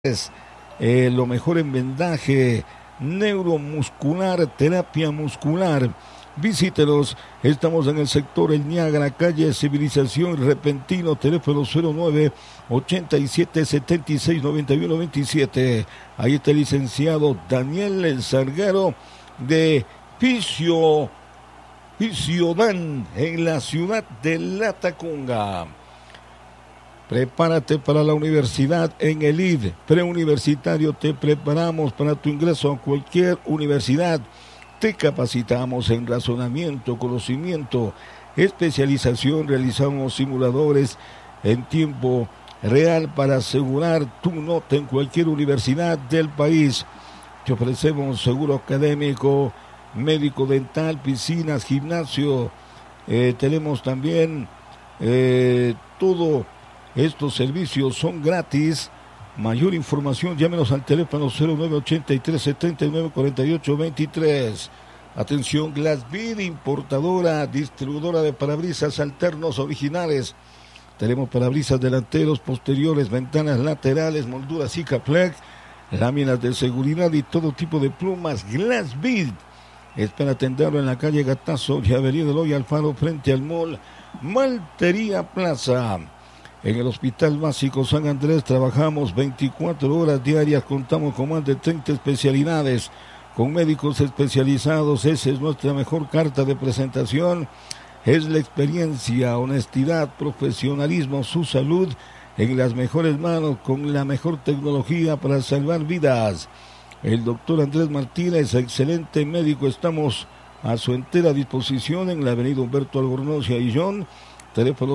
lo mejor en vendaje neuromuscular, terapia muscular. Visítenos, estamos en el sector El Niágara, calle Civilización Repentino, teléfono 09-8776-9127. Ahí está el licenciado Daniel Sargaro de Fisiodan en la ciudad de Latacunga. Prepárate para la universidad en el ID preuniversitario. Te preparamos para tu ingreso a cualquier universidad. Te capacitamos en razonamiento, conocimiento, especialización. Realizamos simuladores en tiempo real para asegurar tu nota en cualquier universidad del país. Te ofrecemos seguro académico, médico dental, piscinas, gimnasio. Tenemos también todo. Estos servicios son gratis. Mayor información, llámenos al teléfono 0983-7948-23. Atención, Glassbead, importadora, distribuidora de parabrisas alternos originales. Tenemos parabrisas delanteros, posteriores, ventanas laterales, molduras Sikaflex, láminas de seguridad y todo tipo de plumas. Glassbead. Espera atenderlo en la calle Gatazo y Avenida Eloy Alfaro, frente al mall Maltería Plaza. En el Hospital Básico San Andrés trabajamos 24 horas diarias, contamos con más de 30 especialidades, con médicos especializados. Esa es nuestra mejor carta de presentación, es la experiencia, honestidad, profesionalismo, su salud en las mejores manos, con la mejor tecnología para salvar vidas. El doctor Andrés Martínez, excelente médico, estamos a su entera disposición en la avenida Humberto Albornoz y Aillón. Teléfono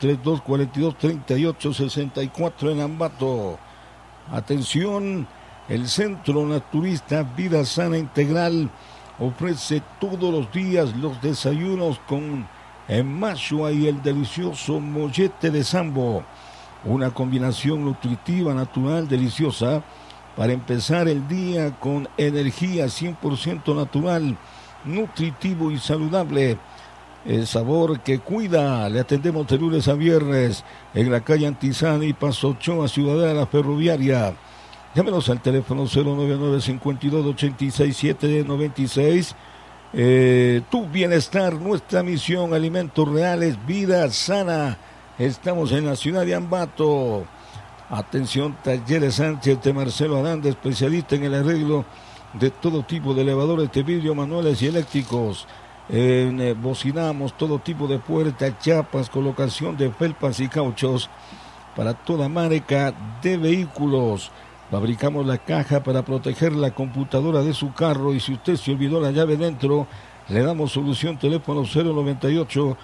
032-42-38-64 en Ambato. Atención, el Centro Naturista Vida Sana Integral ofrece todos los días los desayunos con mashua y el delicioso mollete de sambo. Una combinación nutritiva, natural, deliciosa para empezar el día con energía 100% natural, nutritivo y saludable. El sabor que cuida. Le atendemos de lunes a viernes en la calle Antizana y Paso Ochoa, Ciudadela Ferroviaria. Llámenos al teléfono 099-5286-796. Tu bienestar, nuestra misión, alimentos reales, vida sana. Estamos en la ciudad de Ambato. Atención, Talleres Sánchez de Marcelo Aranda, especialista en el arreglo de todo tipo de elevadores de vidrio, manuales y eléctricos. Bocinamos todo tipo de puertas, chapas, colocación de felpas y cauchos para toda marca de vehículos. Fabricamos la caja para proteger la computadora de su carro, y si usted se olvidó la llave dentro, le damos solución. Teléfono 098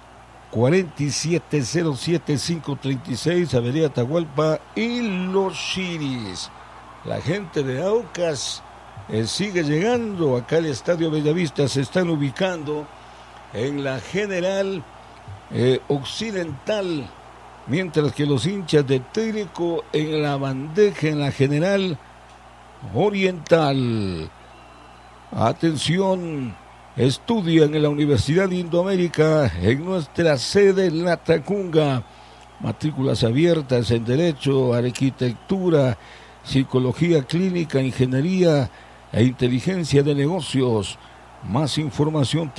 4707 536, Avenida Atahualpa y Los Chiris. La gente de Aucas sigue llegando acá al Estadio Bellavista. Se están ubicando en la General Occidental, mientras que los hinchas de Técnico en la bandeja en la General Oriental. Atención, estudian en la Universidad de Indoamérica en nuestra sede en Latacunga. Matrículas abiertas en Derecho, Arquitectura, Psicología Clínica, Ingeniería e Inteligencia de Negocios. Más información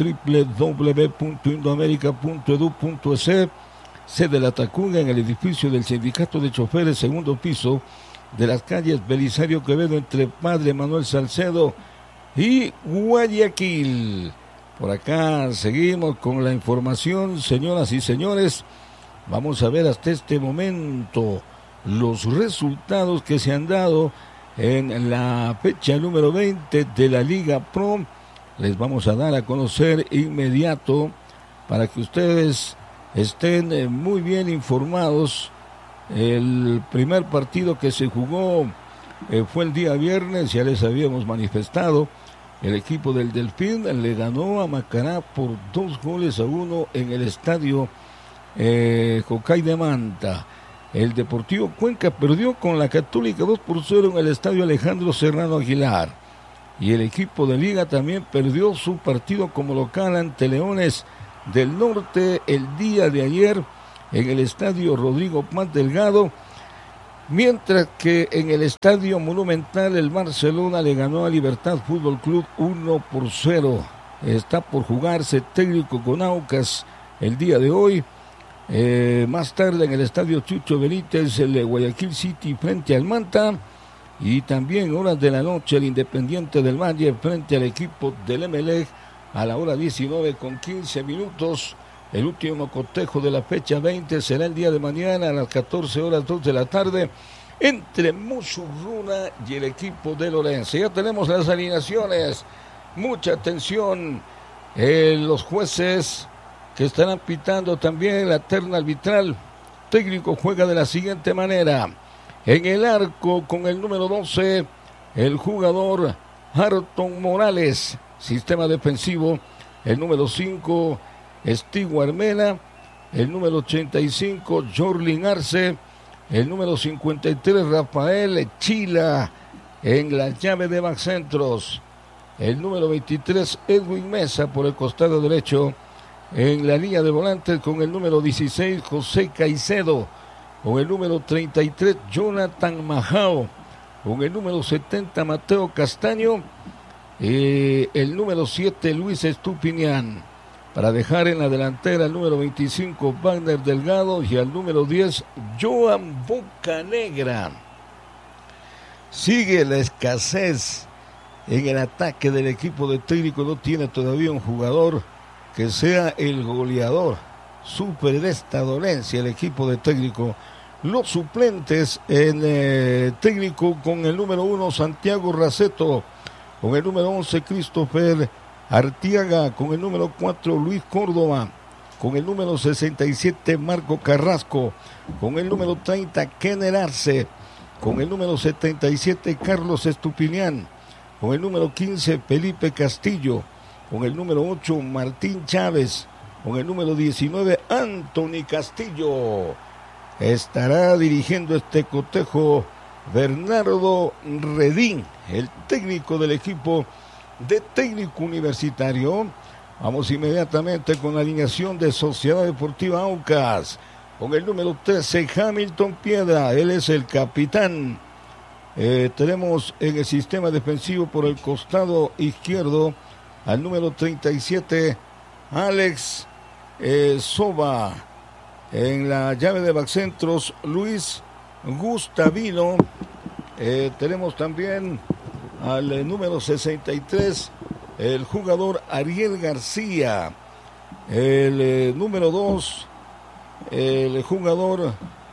www.indoamerica.edu.es. Sede Latacunga, en el edificio del Sindicato de Choferes, segundo piso, de las calles Belisario Quevedo, entre Padre Manuel Salcedo y Guayaquil. Por acá seguimos con la información, señoras y señores. Vamos a ver hasta este momento los resultados que se han dado en la fecha número 20 de la Liga Pro. Les vamos a dar a conocer inmediato para que ustedes estén muy bien informados. El primer partido que se jugó fue el día viernes, ya les habíamos manifestado. El equipo del Delfín le ganó a Macará por 2-1 en el estadio Jocay de Manta. El Deportivo Cuenca perdió con la Católica 2-0 en el estadio Alejandro Serrano Aguilar. Y el equipo de Liga también perdió su partido como local ante Leones del Norte el día de ayer en el estadio Rodrigo Paz Delgado. Mientras que en el Estadio Monumental el Barcelona le ganó a Libertad Fútbol Club 1-0. Está por jugarse técnico con Aucas el día de hoy. Más tarde en el Estadio Chucho Benítez, el de Guayaquil City frente al Manta. Y también horas de la noche el Independiente del Valle frente al equipo del Emelec a la hora 19:15. El último cotejo de la fecha 20 será el día de mañana a las 14:02 de la tarde entre Musurruna y el equipo de Lorenzo. Ya tenemos las alineaciones. Mucha atención. Los jueces que estarán pitando también la terna arbitral. Técnico juega de la siguiente manera. En el arco con el número 12, el jugador Harton Morales. Sistema defensivo, el número 5, Stewart Mena, el número 85, Jorlin Arce, el número 53, Rafael Chila, en la llave de backcentros, el número 23, Edwin Mesa por el costado derecho, en la línea de volantes con el número 16, José Caicedo, con el número 33, Jonathan Majao, con el número 70, Mateo Castaño, el número 7, Luis Estupinián. Para dejar en la delantera el número 25, Wagner Delgado, y al número 10, Joan Bocanegra. Sigue la escasez en el ataque del equipo de técnico. No tiene todavía un jugador que sea el goleador. Súper de esta dolencia el equipo de técnico. Los suplentes en técnico con el número 1, Santiago Raceto, con el número 11, Christopher Artiaga, con el número 4, Luis Córdoba, con el número 67, Marco Carrasco, con el número 30, Kenner Arce, con el número 77, Carlos Estupinián, con el número 15, Felipe Castillo, con el número 8, Martín Chávez, con el número 19, Anthony Castillo. Estará dirigiendo este cotejo Bernardo Redín, el técnico del equipo de técnico universitario. Vamos inmediatamente con la alineación de Sociedad Deportiva Aucas. Con el número 13, Hamilton Piedra, él es el capitán. Tenemos en el sistema defensivo por el costado izquierdo al número 37, Alex Soba. En la llave de backcentros, Luis Gustavino. Tenemos también al número 63, el jugador Ariel García. El número 2, el jugador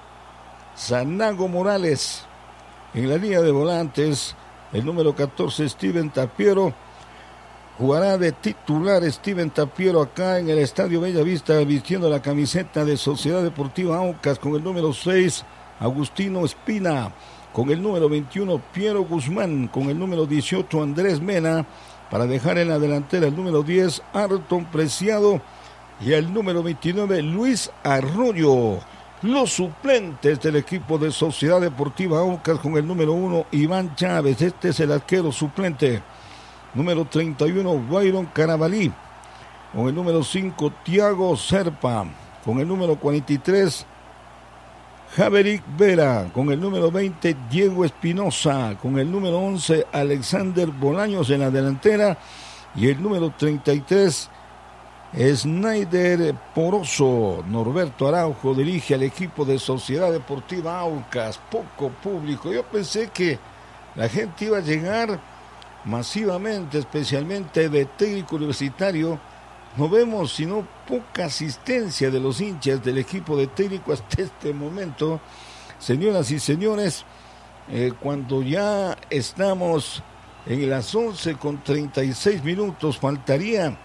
Zanago Morales. En la línea de volantes, el número 14, Steven Tapiero. Jugará de titular Steven Tapiero acá en el Estadio Bellavista, vistiendo la camiseta de Sociedad Deportiva Aucas. Con el número 6, Agustino Espina. Con el número 21, Piero Guzmán. Con el número 18, Andrés Mena. Para dejar en la delantera el número 10, Arton Preciado. Y el número 29, Luis Arroyo. Los suplentes del equipo de Sociedad Deportiva Aucas. Con el número 1, Iván Chávez. Este es el arquero suplente. Número 31, Byron Carabalí. Con el número 5, Tiago Serpa. Con el número 43, Javerick Vera. Con el número 20, Diego Espinosa. Con el número 11, Alexander Bolaños en la delantera. Y el número 33, Snyder Poroso. Norberto Araujo dirige al equipo de Sociedad Deportiva Aucas. Poco público. Yo pensé que la gente iba a llegar masivamente, especialmente de técnico universitario. No vemos sino poca asistencia de los hinchas del equipo de técnico hasta este momento. Señoras y señores, cuando ya estamos en las 11:36, faltaría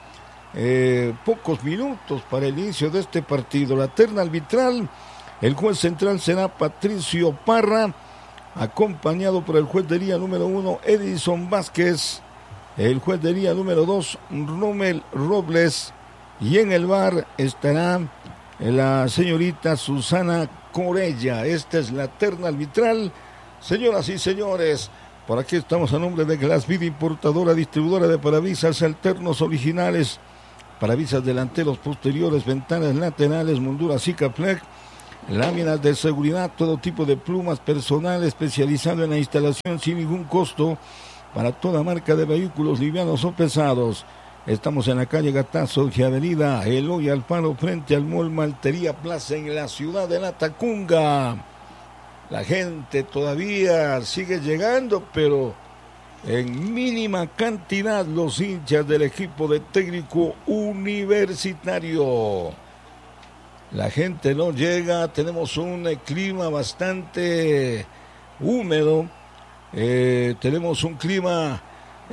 pocos minutos para el inicio de este partido. La terna arbitral, el juez central será Patricio Parra, acompañado por el juez de línea número 1, Edison Vázquez, el juez de línea número 2, Rommel Robles, y en el VAR estará la señorita Susana Corella. Esta es la terna arbitral. Señoras y señores, por aquí estamos a nombre de Glasvid, importadora, distribuidora de parabrisas alternos originales, parabrisas delanteros, posteriores, ventanas laterales, molduras Sikaflex. láminas de seguridad, todo tipo de plumas, personal especializado en la instalación sin ningún costo para toda marca de vehículos livianos o pesados. Estamos en la calle Gatazo y avenida Eloy Alfaro frente al Mall Maltería Plaza en la ciudad de Latacunga. La gente todavía sigue llegando, pero en mínima cantidad los hinchas del equipo de Técnico Universitario. La gente no llega, tenemos un clima bastante húmedo, tenemos un clima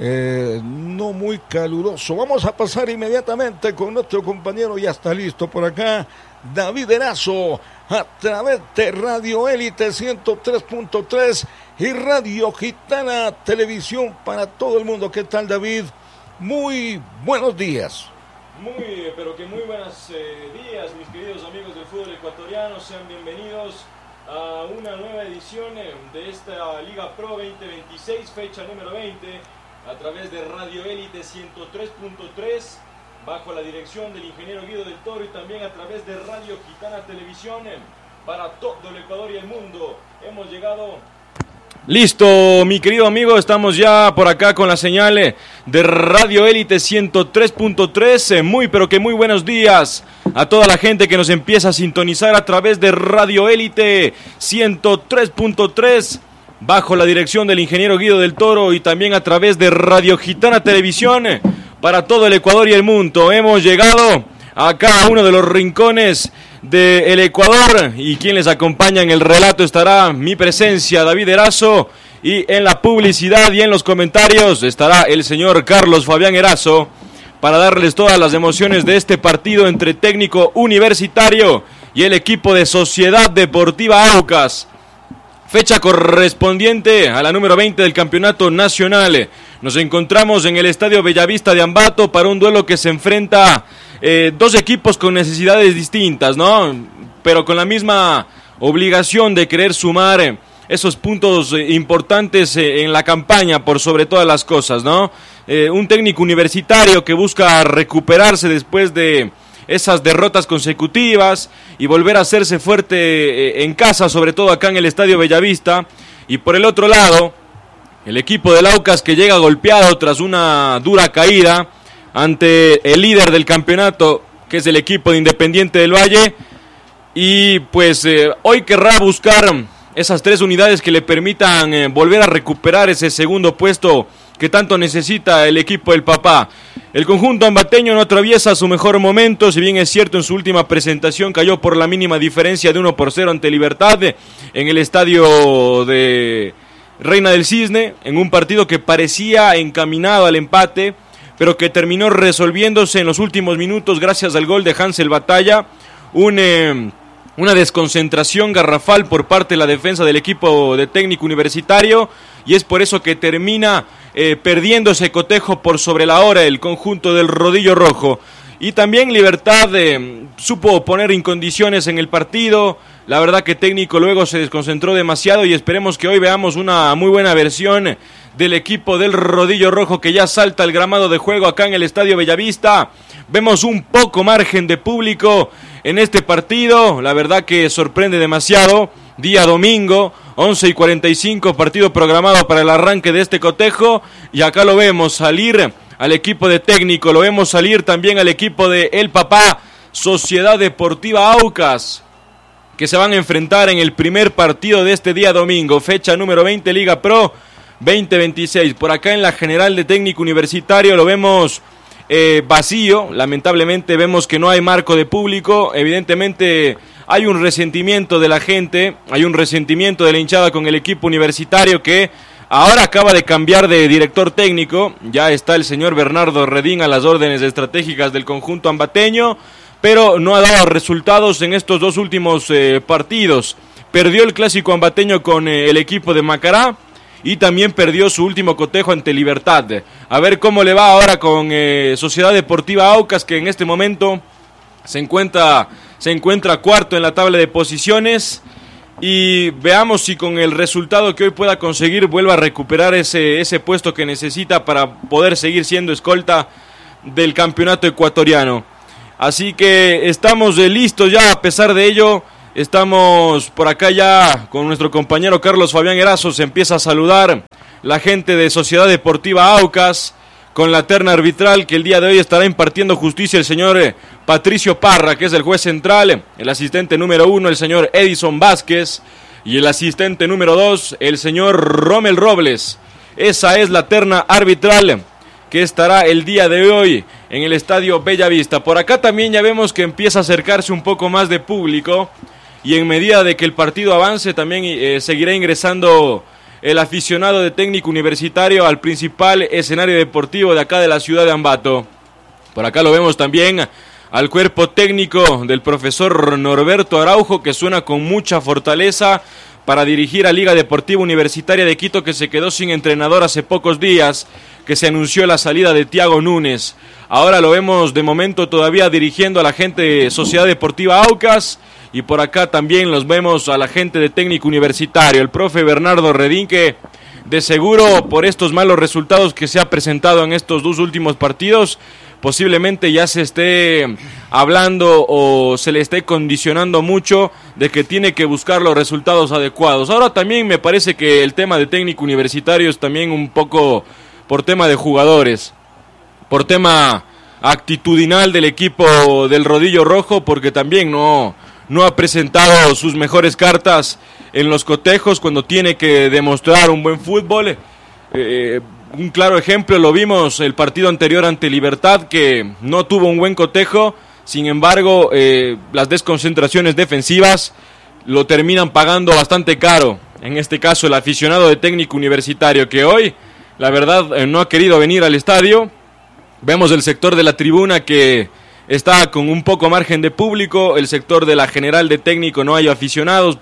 no muy caluroso. Vamos a pasar inmediatamente con nuestro compañero, ya está listo por acá, David Erazo, a través de Radio Élite 103.3 y Radio Gitana Televisión para todo el mundo. ¿Qué tal, David? Muy buenos días. Pero que muy buenos días, mis queridos amigos del fútbol ecuatoriano. Sean bienvenidos a una nueva edición de esta Liga Pro 2026, fecha número 20, a través de Radio Élite 103.3, bajo la dirección del ingeniero Guido del Toro, y también a través de Radio Gitana Televisión para todo el Ecuador y el mundo. Hemos llegado... Listo, mi querido amigo, estamos ya por acá con la señal de Radio Élite 103.3. Muy, pero que muy buenos días a toda la gente que nos empieza a sintonizar a través de Radio Élite 103.3, bajo la dirección del ingeniero Guido del Toro, y también a través de Radio Gitana Televisión para todo el Ecuador y el mundo. Hemos llegado a cada uno de los rincones del Ecuador, y quien les acompaña en el relato estará mi presencia, David Erazo, y en la publicidad y en los comentarios estará el señor Carlos Fabián Erazo para darles todas las emociones de este partido entre Técnico Universitario y el equipo de Sociedad Deportiva Aucas. Fecha correspondiente a la número 20 del campeonato nacional. Nos encontramos en el Estadio Bellavista de Ambato para un duelo que se enfrenta dos equipos con necesidades distintas, ¿no? Pero con la misma obligación de querer sumar esos puntos importantes en la campaña por sobre todas las cosas, ¿no? Un Técnico Universitario que busca recuperarse después de esas derrotas consecutivas y volver a hacerse fuerte en casa, sobre todo acá en el Estadio Bellavista. Y por el otro lado, el equipo del Aucas, que llega golpeado tras una dura caída ante el líder del campeonato, que es el equipo de Independiente del Valle, y pues hoy querrá buscar esas 3 unidades que le permitan volver a recuperar ese segundo puesto que tanto necesita el equipo del papá. El conjunto ambateño no atraviesa su mejor momento, si bien es cierto en su última presentación cayó por la mínima diferencia de 1-0 ante Libertad en el estadio de Reina del Cisne, en un partido que parecía encaminado al empate, pero que terminó resolviéndose en los últimos minutos gracias al gol de Hansel Batalla. Una desconcentración garrafal por parte de la defensa del equipo de Técnico Universitario, y es por eso que termina perdiendo ese cotejo por sobre la hora el conjunto del Rodillo Rojo. Y también Libertad supo poner en condiciones en el partido. La verdad que Técnico luego se desconcentró demasiado, y esperemos que hoy veamos una muy buena versión del equipo del Rodillo Rojo, que ya salta al gramado de juego acá en el Estadio Bellavista. Vemos un poco margen de público en este partido, la verdad que sorprende demasiado. Día domingo, 11:45, partido programado para el arranque de este cotejo, y acá lo vemos salir al equipo de Técnico, lo vemos salir también al equipo de El Papá, Sociedad Deportiva Aucas, que se van a enfrentar en el primer partido de este día domingo, fecha número 20, Liga Pro 2026. Por acá en la general de Técnico Universitario lo vemos vacío, lamentablemente vemos que no hay marco de público. Evidentemente hay un resentimiento de la gente, hay un resentimiento de la hinchada con el equipo universitario, que ahora acaba de cambiar de director técnico. Ya está el señor Bernardo Redín a las órdenes estratégicas del conjunto ambateño, pero no ha dado resultados en estos 2 últimos partidos. Perdió el clásico ambateño con el equipo de Macará, y también perdió su último cotejo ante Libertad. A ver cómo le va ahora con Sociedad Deportiva Aucas, que en este momento se encuentra cuarto en la tabla de posiciones, y veamos si con el resultado que hoy pueda conseguir vuelva a recuperar ese puesto que necesita para poder seguir siendo escolta del campeonato ecuatoriano. Así que estamos listos ya, a pesar de ello. Estamos por acá ya con nuestro compañero Carlos Fabián Erazo. Se empieza a saludar la gente de Sociedad Deportiva Aucas con la terna arbitral que el día de hoy estará impartiendo justicia el señor Patricio Parra, que es el juez central, el asistente número 1, el señor Edison Vázquez, y el asistente número 2, el señor Rommel Robles. Esa es la terna arbitral que estará el día de hoy en el Estadio Bellavista. Por acá también ya vemos que empieza a acercarse un poco más de público, y en medida de que el partido avance también seguirá ingresando el aficionado de Técnico Universitario al principal escenario deportivo de acá de la ciudad de Ambato. Por acá lo vemos también al cuerpo técnico del profesor Norberto Araujo, que suena con mucha fortaleza para dirigir a Liga Deportiva Universitaria de Quito, que se quedó sin entrenador hace pocos días, que se anunció la salida de Tiago Núñez. Ahora lo vemos de momento todavía dirigiendo a la gente de Sociedad Deportiva Aucas, y por acá también los vemos a la gente de Técnico Universitario, el profe Bernardo Redín, que de seguro por estos malos resultados que se ha presentado en estos dos últimos partidos, posiblemente ya se esté hablando o se le esté condicionando mucho de que tiene que buscar los resultados adecuados. Ahora también me parece que el tema de Técnico Universitario es también un poco por tema de jugadores, por tema actitudinal del equipo del Rodillo Rojo, porque también no ha presentado sus mejores cartas en los cotejos cuando tiene que demostrar un buen fútbol. Un claro ejemplo lo vimos el partido anterior ante Libertad, que no tuvo un buen cotejo. Sin embargo, las desconcentraciones defensivas lo terminan pagando bastante caro. En este caso, el aficionado de Técnico Universitario, que hoy, la verdad, no ha querido venir al estadio. Vemos el sector de la tribuna que está con un poco margen de público. El sector de la general de técnico no hay aficionados.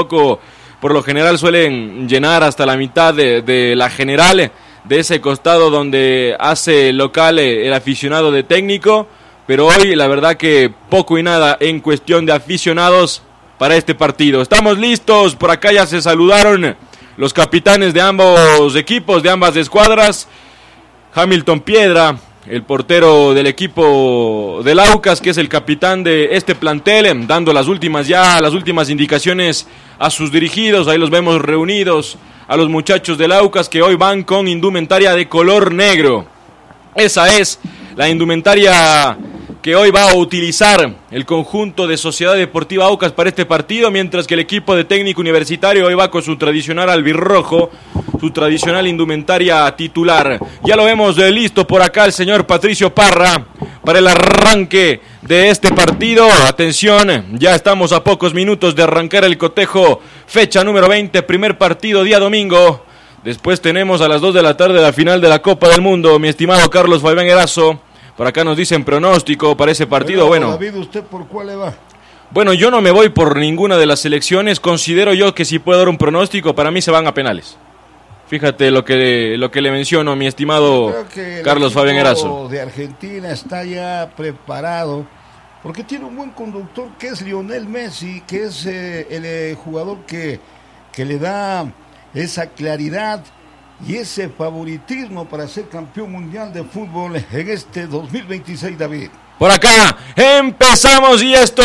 Por lo general suelen llenar hasta la mitad de la general, de ese costado donde hace local el aficionado de técnico. Pero hoy la verdad que poco y nada en cuestión de aficionados para este partido. Estamos listos, por acá ya se saludaron los capitanes de ambos equipos, de ambas escuadras. Hamilton Piedra, el portero del equipo del Aucas, que es el capitán de este plantel, dando las últimas indicaciones a sus dirigidos. Ahí los vemos reunidos a los muchachos del Aucas, que hoy van con indumentaria de color negro. Esa es la indumentaria que hoy va a utilizar el conjunto de Sociedad Deportiva Aucas para este partido, mientras que el equipo de Técnico Universitario hoy va con su tradicional albirrojo, su tradicional indumentaria titular. Ya lo vemos listo por acá el señor Patricio Parra para el arranque de este partido. Atención, ya estamos a pocos minutos de arrancar el cotejo, fecha número 20, primer partido, día domingo. Después tenemos a las 2 de la tarde la final de la Copa del Mundo. Mi estimado Carlos Fabián Erazo, por acá nos dicen pronóstico para ese partido. Bueno, David, ¿usted por cuál le va? Bueno, yo no me voy por ninguna de las selecciones. Considero yo que si puedo dar un pronóstico, para mí se van a penales. Fíjate lo que le menciono, mi estimado Carlos Fabián Erazo. El de Argentina está ya preparado, porque tiene un buen conductor que es Lionel Messi, que es el jugador que le da esa claridad y ese favoritismo para ser campeón mundial de fútbol en este 2026, David. Por acá empezamos y esto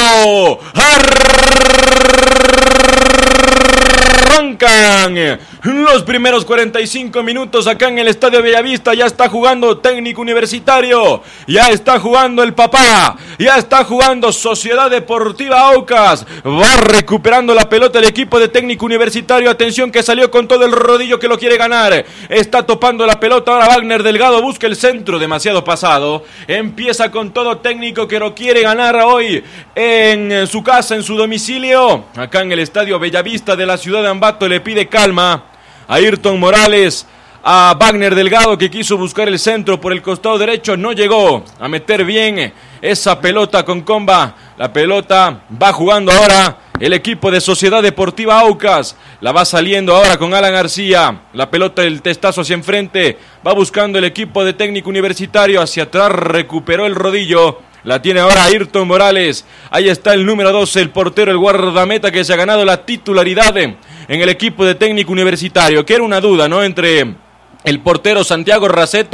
arrancan los primeros 45 minutos acá en el Estadio Bellavista. Ya está jugando Técnico Universitario, ya está jugando el papá, ya está jugando Sociedad Deportiva Aucas. Va recuperando la pelota el equipo de Técnico Universitario. Atención que salió con todo el Rodillo, que lo quiere ganar. Está topando la pelota ahora Wagner Delgado, busca el centro, demasiado pasado. Empieza con todo Técnico, que lo quiere ganar hoy en su casa, en su domicilio. Acá en el Estadio Bellavista de la ciudad de Ambato, le pide calma a Ayrton Morales, a Wagner Delgado, que quiso buscar el centro por el costado derecho, no llegó a meter bien esa pelota con comba. La pelota va jugando ahora el equipo de Sociedad Deportiva Aucas, la va saliendo ahora con Alan García, la pelota del testazo hacia enfrente, va buscando el equipo de Técnico Universitario, hacia atrás recuperó el Rodillo. La tiene ahora Ayrton Morales. Ahí está el número 12, el portero, el guardameta, que se ha ganado la titularidad en el equipo de Técnico Universitario, que era una duda, ¿no?, entre el portero Santiago Raceto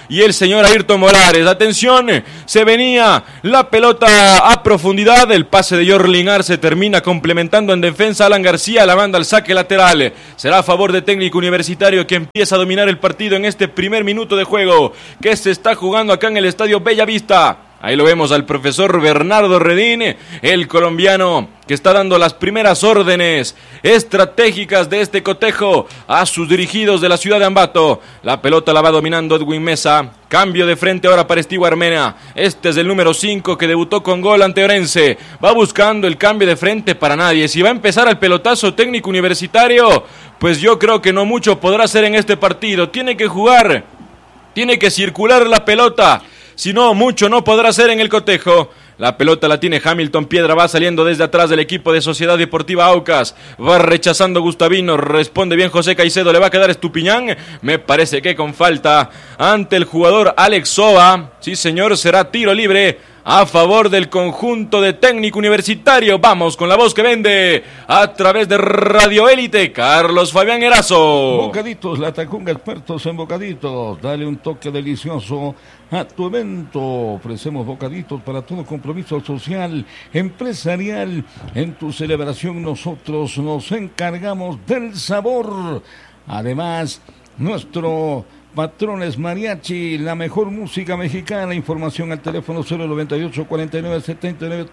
y el señor Ayrton Morales. Atención, se venía la pelota a profundidad, el pase de Yorlin Arce termina complementando en defensa. Alan García la manda al saque lateral. Será a favor de Técnico Universitario, que empieza a dominar el partido en este primer minuto de juego que se está jugando acá en el Estadio Bellavista. Ahí lo vemos al profesor Bernardo Redín, el colombiano que está dando las primeras órdenes estratégicas de este cotejo a sus dirigidos de la ciudad de Ambato. La pelota la va dominando Edwin Mesa. Cambio de frente ahora para Estivo Armena. Este es el número 5 que debutó con gol ante Orense. Va buscando el cambio de frente para nadie. Si va a empezar el pelotazo Técnico Universitario, pues yo creo que no mucho podrá hacer en este partido. Tiene que jugar, tiene que circular la pelota. Si no, mucho no podrá hacer en el cotejo. La pelota la tiene Hamilton Piedra, va saliendo desde atrás del equipo de Sociedad Deportiva Aucas. Va rechazando Gustavino, responde bien José Caicedo, le va a quedar Estupiñán. Me parece que con falta ante el jugador Alex Soba. Sí señor, será tiro libre a favor del conjunto de Técnico Universitario. Vamos con la voz que vende a través de Radio Élite, Carlos Fabián Erazo. Bocaditos, la Tacunga, expertos en bocaditos. Dale un toque delicioso a tu evento. Ofrecemos bocaditos para todo compromiso social, empresarial. En tu celebración nosotros nos encargamos del sabor. Además, nuestro Patrones Mariachi, la mejor música mexicana. Información al teléfono 098 49 79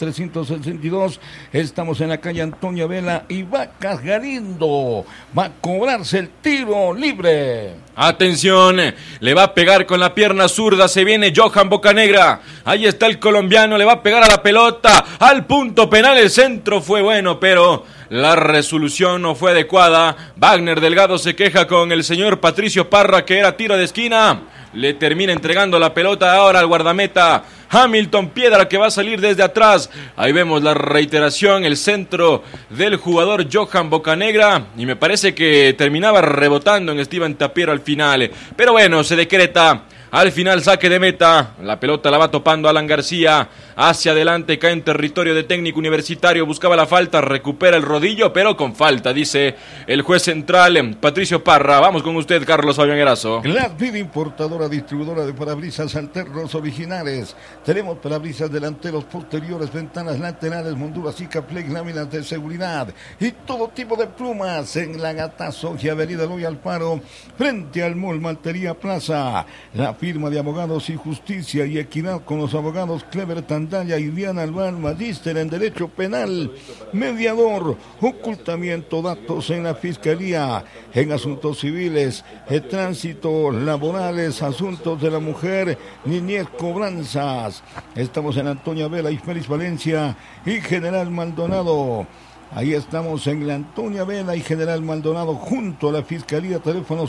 362. Estamos en la calle Antonio Vela y Vacas Galindo. Va a cobrarse el tiro libre. Atención, le va a pegar con la pierna zurda, se viene Johan Bocanegra. Ahí está el colombiano, le va a pegar a la pelota, al punto penal. El centro fue bueno, pero la resolución no fue adecuada. Wagner Delgado se queja con el señor Patricio Parra, que era tiro de esquina. Le termina entregando la pelota ahora al guardameta Hamilton Piedra, que va a salir desde atrás. Ahí vemos la reiteración, el centro del jugador Johan Bocanegra, y me parece que terminaba rebotando en Esteban Tapiero al final. Pero bueno, se decreta al final saque de meta. La pelota la va topando Alan García. Hacia adelante, cae en territorio de Técnico Universitario. Buscaba la falta, recupera el rodillo, pero con falta, dice el juez central Patricio Parra. Vamos con usted, Carlos Fabián Erazo. Gladvid, importadora, distribuidora de parabrisas alternos originales. Tenemos parabrisas delanteros, posteriores, ventanas laterales, molduras y Caplex, láminas de seguridad y todo tipo de plumas en la Gatazo y Avenida Loy Alfaro, frente al Mall Maltería Plaza. La firma de Abogados y Justicia y Equidad con los abogados Clever Tandaya y Diana Albán, magíster en Derecho Penal, mediador, ocultamiento datos en la Fiscalía, en asuntos civiles, tránsito, laborales, asuntos de la mujer, niñez, cobranzas. Estamos en Antonio Vela y Félix Valencia y General Maldonado. Ahí estamos en la Antonia Vela y General Maldonado junto a la Fiscalía, teléfono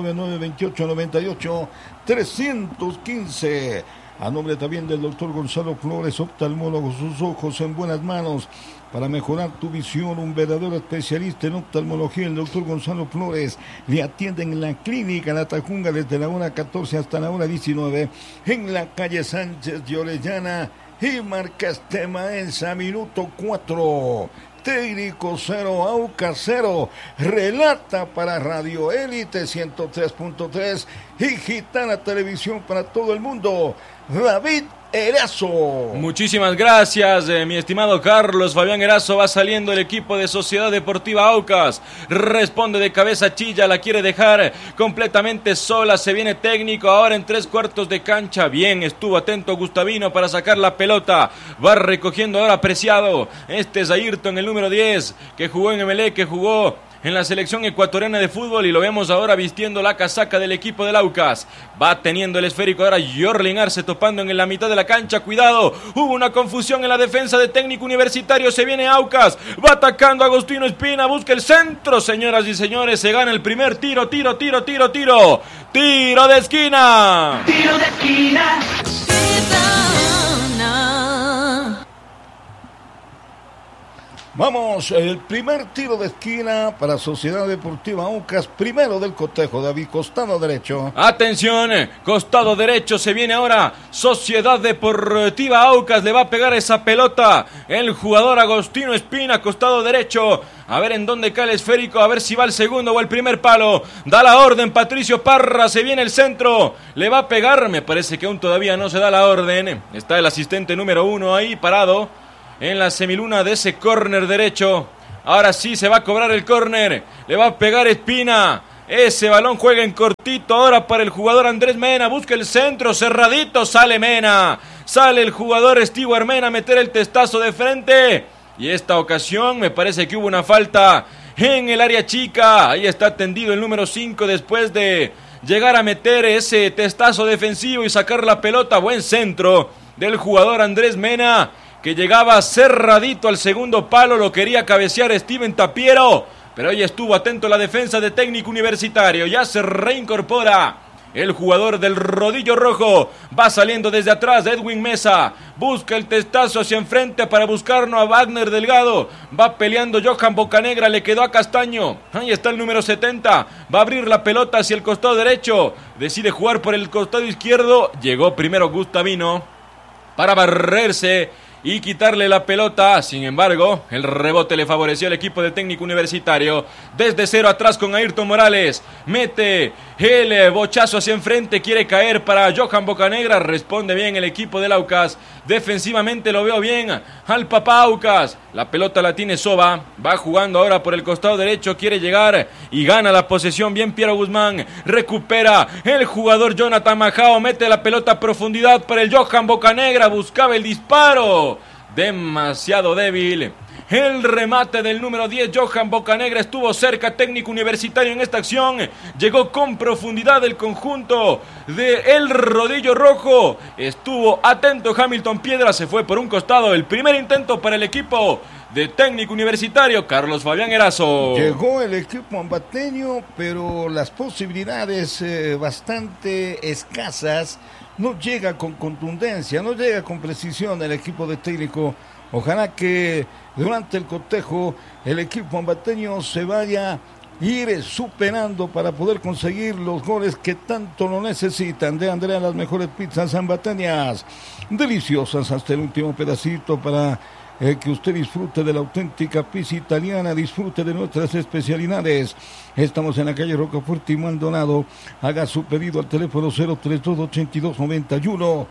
099-2898-315. A nombre también del doctor Gonzalo Flores, oftalmólogo, sus ojos en buenas manos. Para mejorar tu visión, un verdadero especialista en oftalmología, el doctor Gonzalo Flores. Le atienden en la clínica La Tacunga desde la hora 14 hasta la hora 19. En la calle Sánchez de Orellana y Marcas Temaenza, minuto 4. Técnico 0, Aucas 0, relata para Radio Élite 103.3 y Gitana Televisión para todo el mundo, David Erazo. Muchísimas gracias, mi estimado Carlos Fabián Erazo. Va saliendo el equipo de Sociedad Deportiva Aucas. Responde de cabeza Chilla, la quiere dejar completamente sola. Se viene Técnico ahora en 3/4 de cancha. Bien, estuvo atento Gustavino para sacar la pelota. Va recogiendo ahora Preciado. Este es Ayrton, el número 10, que jugó en Emelec, que jugó en la selección ecuatoriana de fútbol, y lo vemos ahora vistiendo la casaca del equipo del Aucas. Va teniendo el esférico ahora Yorlin Arce topando en la mitad de la cancha. Cuidado, hubo una confusión en la defensa de Técnico Universitario. Se viene Aucas, va atacando Agostino Espina, busca el centro, señoras y señores. Se gana el primer tiro de esquina. Tiro de esquina. Vamos, el primer tiro de esquina para Sociedad Deportiva Aucas, primero del cotejo, David, costado derecho. Atención, costado derecho, se viene ahora Sociedad Deportiva Aucas, le va a pegar esa pelota el jugador Agostino Espina, costado derecho. A ver en dónde cae el esférico, a ver si va el segundo o el primer palo. Da la orden Patricio Parra, se viene el centro, le va a pegar, me parece que aún todavía no se da la orden. Está el asistente número 1 ahí parado en la semiluna de ese córner derecho. Ahora sí se va a cobrar el córner, le va a pegar Espina. Ese balón juega en cortito ahora para el jugador Andrés Mena, busca el centro, cerradito, sale Mena. Sale el jugador Stewart Mena a meter el testazo de frente. Y esta ocasión me parece que hubo una falta en el área chica. Ahí está tendido el número 5 después de llegar a meter ese testazo defensivo y sacar la pelota. Buen centro del jugador Andrés Mena, que llegaba cerradito al segundo palo, lo quería cabecear Steven Tapiero, pero ahí estuvo atento la defensa de Técnico Universitario. Ya se reincorpora el jugador del rodillo rojo, va saliendo desde atrás Edwin Mesa, busca el testazo hacia enfrente para buscarnos a Wagner Delgado, va peleando Johan Bocanegra, le quedó a Castaño, ahí está el número 70, va a abrir la pelota hacia el costado derecho, decide jugar por el costado izquierdo, llegó primero Gustavino para barrerse y quitarle la pelota. Sin embargo, el rebote le favoreció al equipo de Técnico Universitario. Desde cero atrás con Ayrton Morales, mete el bochazo hacia enfrente, quiere caer para Johan Bocanegra, responde bien el equipo del Aucas. Defensivamente lo veo bien al papá Aucas. La pelota la tiene Soba, va jugando ahora por el costado derecho, quiere llegar y gana la posesión bien Piero Guzmán. Recupera el jugador Jonathan Majao, mete la pelota a profundidad para el Johan Bocanegra, buscaba el disparo. Demasiado débil el remate del número 10, Johan Bocanegra, estuvo cerca Técnico Universitario en esta acción, llegó con profundidad el conjunto de el rodillo rojo, estuvo atento Hamilton Piedra, se fue por un costado, el primer intento para el equipo de Técnico Universitario, Carlos Fabián Erazo. Llegó el equipo ambateño, pero las posibilidades bastante escasas, no llega con contundencia, no llega con precisión el equipo de Técnico. Ojalá que durante el cotejo el equipo ambateño se vaya a ir superando para poder conseguir los goles que tanto lo necesitan. De Andrea, las mejores pizzas ambateñas, deliciosas hasta el último pedacito para que usted disfrute de la auténtica pizza italiana, disfrute de nuestras especialidades. Estamos en la calle Rocafuerte y Maldonado. Haga su pedido al teléfono 032-8291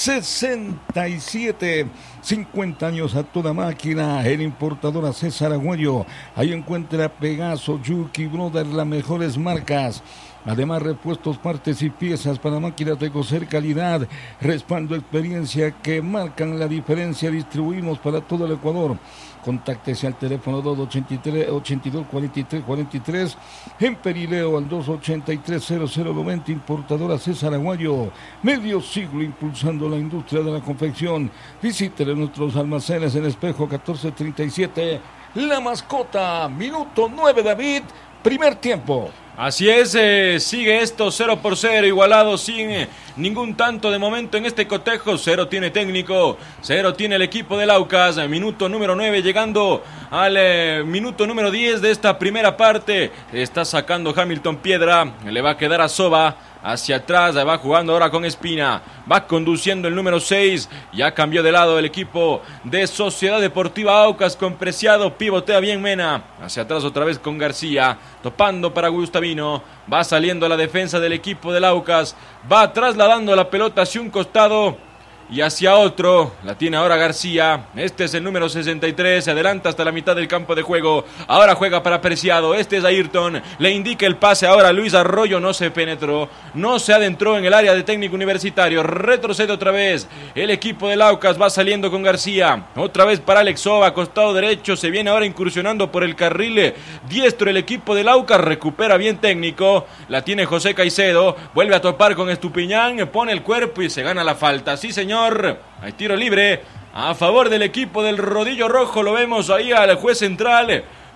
67, 50 años a toda máquina, el importador César Aguayo. Ahí encuentra Pegaso, Yuki, Brother, las mejores marcas. Además, repuestos, partes y piezas para máquinas de coser, calidad, respaldo, experiencia que marcan la diferencia. Distribuimos para todo el Ecuador. Contáctese al teléfono 283-82-43-43, en Perileo al 283-0090, importadora César Aguayo, medio siglo impulsando la industria de la confección. Visítele nuestros almacenes en Espejo 1437, La Mascota, minuto 9, David, primer tiempo. Así es, sigue esto 0-0, igualado sin ningún tanto de momento en este cotejo. 0 tiene Técnico, 0 tiene el equipo del Aucas. Minuto número 9, llegando al minuto número 10 de esta primera parte. Está sacando Hamilton Piedra, le va a quedar a Soba. Hacia atrás, va jugando ahora con Espina, va conduciendo el número 6, ya cambió de lado el equipo de Sociedad Deportiva Aucas con Preciado, pivotea bien Mena, hacia atrás otra vez con García, topando para Gustavino, va saliendo la defensa del equipo del Aucas, va trasladando la pelota hacia un costado y hacia otro, la tiene ahora García, este es el número 63, se adelanta hasta la mitad del campo de juego, ahora juega para Preciado, este es Ayrton, le indica el pase ahora Luis Arroyo, no se penetró, no se adentró en el área de Técnico Universitario, retrocede otra vez, el equipo del Aucas va saliendo con García, otra vez para Alex Soba, costado derecho, se viene ahora incursionando por el carril diestro el equipo del Aucas, recupera bien Técnico, la tiene José Caicedo, vuelve a topar con Estupiñán, pone el cuerpo y se gana la falta, sí señor. Hay tiro libre a favor del equipo del rodillo rojo, lo vemos ahí al juez central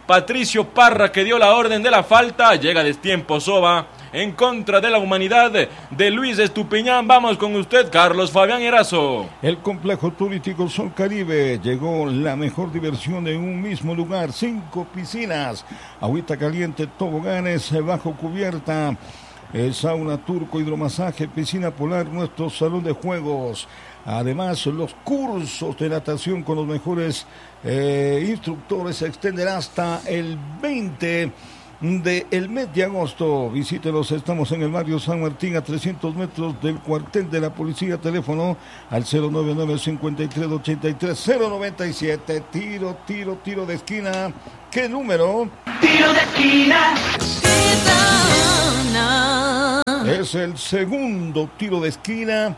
Patricio Parra, que dio la orden de la falta. Llega a destiempo Soba en contra de la humanidad de Luis Estupiñán. Vamos con usted, Carlos Fabián Erazo. El complejo turístico Sol Caribe llegó la mejor diversión en un mismo lugar. 5 piscinas, agüita caliente, toboganes bajo cubierta, sauna turco, hidromasaje, piscina polar, nuestro salón de juegos. Además, los cursos de natación con los mejores instructores se extenderán hasta el 20 del mes de agosto. Visítelos, estamos en el barrio San Martín, a 300 metros del cuartel de la policía. Teléfono al 099-5383-097. Tiro de esquina. ¿Qué número? Tiro de esquina. Es el segundo tiro de esquina.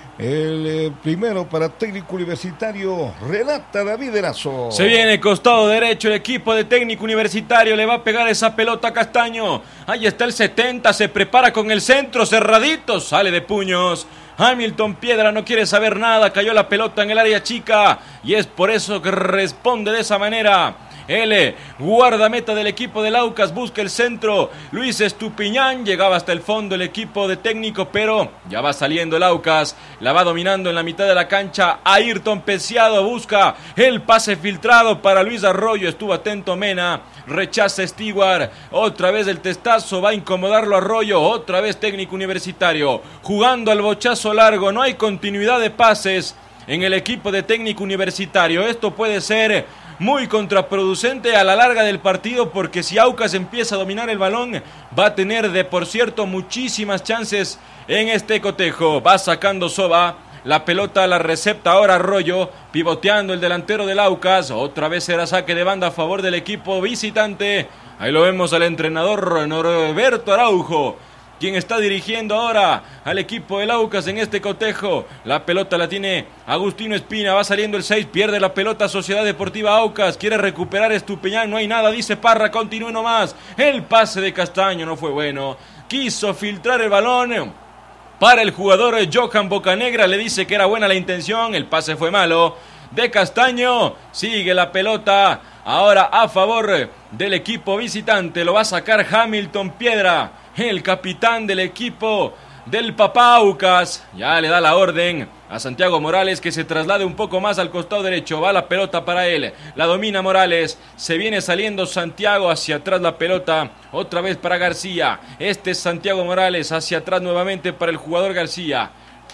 El primero para Técnico Universitario, relata David Erazo. Se viene costado derecho el equipo de Técnico Universitario, le va a pegar esa pelota a Castaño. Ahí está el 70, se prepara con el centro, cerradito, sale de puños. Hamilton Piedra no quiere saber nada, cayó la pelota en el área chica y es por eso que responde de esa manera. El guardameta del equipo del Aucas busca el centro. Luis Estupiñán, llegaba hasta el fondo el equipo de Técnico, pero ya va saliendo el Aucas. La va dominando en la mitad de la cancha. Ayrton Peciado busca el pase filtrado para Luis Arroyo. Estuvo atento Mena. Rechaza Stewart. Otra vez el testazo. Va a incomodarlo Arroyo. Otra vez Técnico Universitario. Jugando al bochazo largo. No hay continuidad de pases en el equipo de Técnico Universitario. Esto puede ser muy contraproducente a la larga del partido, porque si Aucas empieza a dominar el balón, va a tener por cierto muchísimas chances en este cotejo. Va sacando Soba, la pelota la recepta ahora Arroyo, pivoteando el delantero del Aucas. Otra vez será saque de banda a favor del equipo visitante. Ahí lo vemos al entrenador Norberto Araujo, quien está dirigiendo ahora al equipo del Aucas en este cotejo. La pelota la tiene Agustino Espina, va saliendo el 6, pierde la pelota Sociedad Deportiva Aucas, quiere recuperar Estupiñán, no hay nada, dice Parra, continúe nomás. El pase de Castaño no fue bueno, quiso filtrar el balón para el jugador Johan Bocanegra, le dice que era buena la intención, el pase fue malo de Castaño. Sigue la pelota ahora a favor del equipo visitante, lo va a sacar Hamilton Piedra, el capitán del equipo del Papá Aucas. Ya le da la orden a Santiago Morales que se traslade un poco más al costado derecho. Va la pelota para él, la domina Morales, se viene saliendo Santiago, hacia atrás la pelota, otra vez para García. Este es Santiago Morales, hacia atrás nuevamente para el jugador García.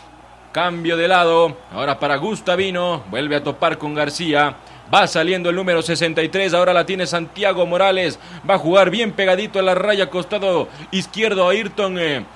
Cambio de lado, ahora para Gustavino, vuelve a topar con García. Va saliendo el número 63, ahora la tiene Santiago Morales. Va a jugar bien pegadito a la raya, costado izquierdo a Ayrton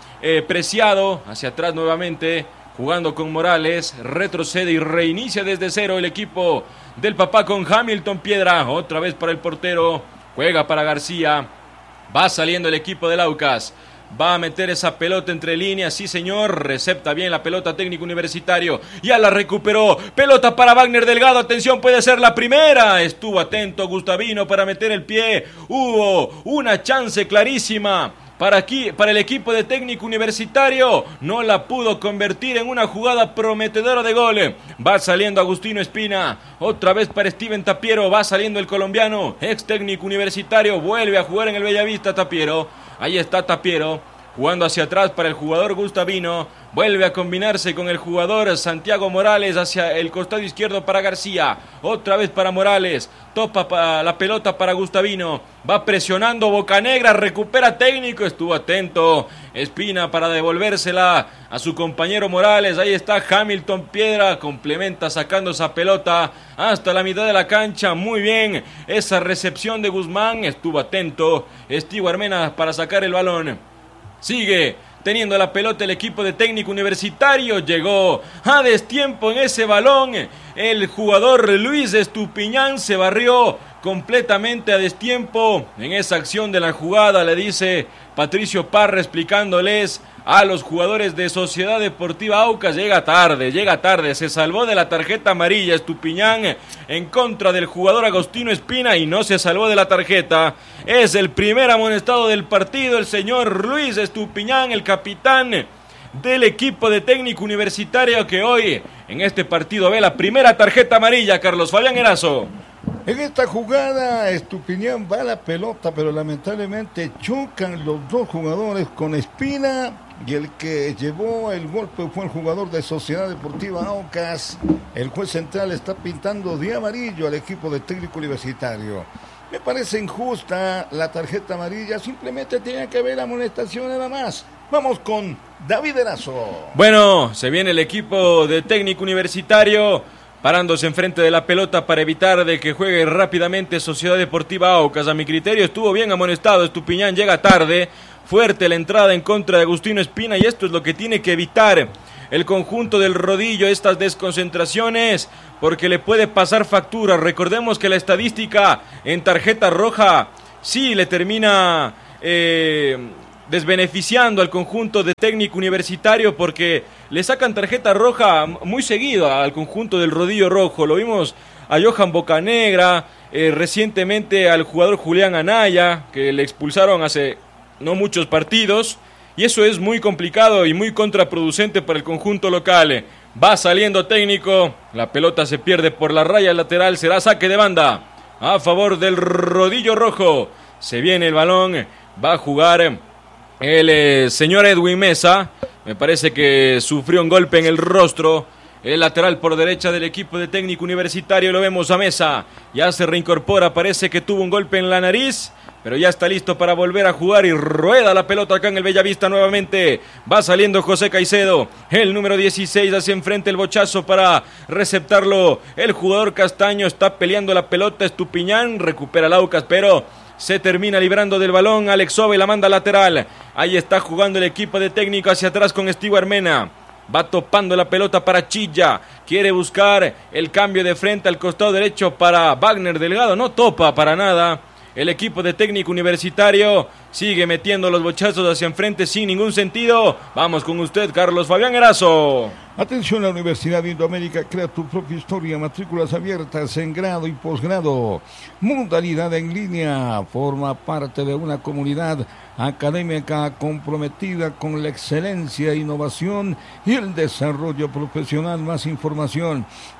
Preciado. Hacia atrás nuevamente, jugando con Morales. Retrocede y reinicia desde cero el equipo del Papá con Hamilton Piedra. Otra vez para el portero, juega para García. Va saliendo el equipo del Aucas. Va a meter esa pelota entre líneas, sí señor, recepta bien la pelota Técnico Universitario, ya la recuperó, pelota para Wagner Delgado, atención, puede ser la primera, estuvo atento Gustavino para meter el pie, hubo una chance clarísima para el equipo de Técnico Universitario, no la pudo convertir en una jugada prometedora de gol. Va saliendo Agustino Espina, otra vez para Steven Tapiero, va saliendo el colombiano, ex Técnico Universitario, vuelve a jugar en el Bellavista Tapiero. Ahí está Tapiero, jugando hacia atrás para el jugador Gustavino, vuelve a combinarse con el jugador Santiago Morales hacia el costado izquierdo para García, otra vez para Morales, topa la pelota para Gustavino, va presionando Bocanegra, recupera Técnico, estuvo atento Espina para devolvérsela a su compañero Morales. Ahí está Hamilton Piedra, complementa sacando esa pelota hasta la mitad de la cancha, muy bien esa recepción de Guzmán, estuvo atento Stewart Mena para sacar el balón. Sigue teniendo la pelota el equipo de Técnico Universitario, llegó a destiempo en ese balón el jugador Luis Estupiñán, se barrió completamente a destiempo en esa acción de la jugada, le dice Patricio Parra explicándoles a los jugadores de Sociedad Deportiva Aucas. Llega tarde, se salvó de la tarjeta amarilla Estupiñán en contra del jugador Agustino Espina y no se salvó de la tarjeta. Es el primer amonestado del partido, el señor Luis Estupiñán, el capitán del equipo de Técnico Universitario, que hoy en este partido ve la primera tarjeta amarilla. Carlos Fabián Erazo. En esta jugada, Estupiñán va a la pelota, pero lamentablemente chocan los dos jugadores con Espina, y el que llevó el golpe fue el jugador de Sociedad Deportiva Aucas. El juez central está pintando de amarillo al equipo de Técnico Universitario. Me parece injusta la tarjeta amarilla, simplemente tenía que haber amonestación nada más. Vamos con David Erazo. Bueno, se viene el equipo de Técnico Universitario parándose enfrente de la pelota para evitar de que juegue rápidamente Sociedad Deportiva Aucas. A mi criterio estuvo bien amonestado, Estupiñán llega tarde, fuerte la entrada en contra de Agustino Espina, y esto es lo que tiene que evitar el conjunto del Rodillo, estas desconcentraciones, porque le puede pasar factura. Recordemos que la estadística en tarjeta roja sí le termina desbeneficiando al conjunto de Técnico Universitario, porque le sacan tarjeta roja muy seguido al conjunto del Rodillo Rojo. Lo vimos a Johan Bocanegra, recientemente al jugador Julián Anaya, que le expulsaron hace no muchos partidos, y eso es muy complicado y muy contraproducente para el conjunto local. Va saliendo Técnico, la pelota se pierde por la raya lateral, será saque de banda a favor del Rodillo Rojo. Se viene el balón, va a jugar el señor Edwin Mesa. Me parece que sufrió un golpe en el rostro. El lateral por derecha del equipo de Técnico Universitario, lo vemos a Mesa, ya se reincorpora, parece que tuvo un golpe en la nariz, pero ya está listo para volver a jugar y rueda la pelota acá en el Bellavista nuevamente. Va saliendo José Caicedo, el número 16, hacia enfrente el bochazo para receptarlo. El jugador Castaño está peleando la pelota, Estupiñán recupera Laucas, pero se termina librando del balón. Alex Ove la manda lateral. Ahí está jugando el equipo de Técnico hacia atrás con Estivo Armena. Va topando la pelota para Chilla. Quiere buscar el cambio de frente al costado derecho para Wagner Delgado. No topa para nada. El equipo de Técnico Universitario sigue metiendo los bochazos hacia enfrente sin ningún sentido. Vamos con usted, Carlos Fabián Erazo. Atención, la Universidad de Indoamérica crea tu propia historia, matrículas abiertas en grado y posgrado, modalidad en línea, forma parte de una comunidad académica comprometida con la excelencia, innovación y el desarrollo profesional. Más información,